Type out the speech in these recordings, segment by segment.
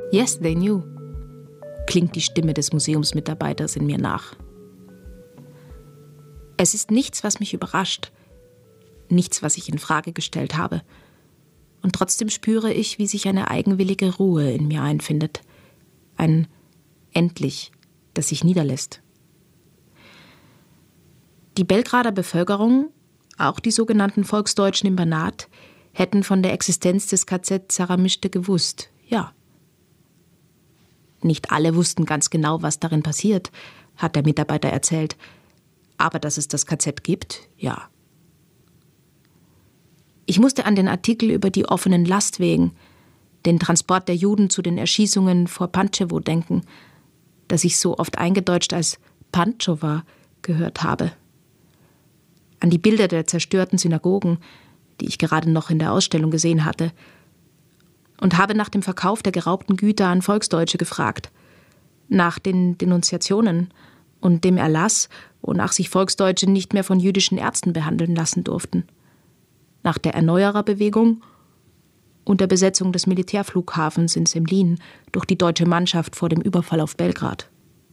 Yes, they knew, klingt die Stimme des Museumsmitarbeiters in mir nach. Es ist nichts, was mich überrascht, nichts, was ich in Frage gestellt habe. Und trotzdem spüre ich, wie sich eine eigenwillige Ruhe in mir einfindet. Ein Endlich, das sich niederlässt. Die Belgrader Bevölkerung, auch die sogenannten Volksdeutschen im Banat, hätten von der Existenz des KZ Saramischte gewusst, ja. Nicht alle wussten ganz genau, was darin passiert, hat der Mitarbeiter erzählt. Aber dass es das KZ gibt, ja. Ich musste an den Artikel über die offenen Lastwegen, den Transport der Juden zu den Erschießungen vor Pančevo denken, das ich so oft eingedeutscht als Pančova gehört habe. An die Bilder der zerstörten Synagogen, die ich gerade noch in der Ausstellung gesehen hatte, und habe nach dem Verkauf der geraubten Güter an Volksdeutsche gefragt, nach den Denunziationen und dem Erlass, wonach sich Volksdeutsche nicht mehr von jüdischen Ärzten behandeln lassen durften, nach der Erneuererbewegung und der Besetzung des Militärflughafens in Semlin durch die deutsche Mannschaft vor dem Überfall auf Belgrad.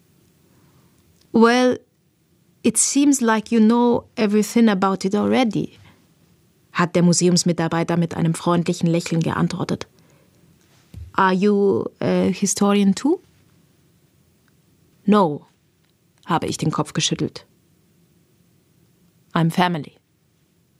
Well, it seems like you know everything about it already, hat der Museumsmitarbeiter mit einem freundlichen Lächeln geantwortet. Are you a historian too? No, habe ich den Kopf geschüttelt. I'm family.